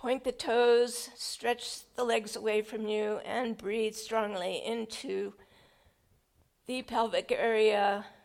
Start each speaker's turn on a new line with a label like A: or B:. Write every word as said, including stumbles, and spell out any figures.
A: Point the toes, stretch the legs away from you, and breathe strongly into the pelvic area,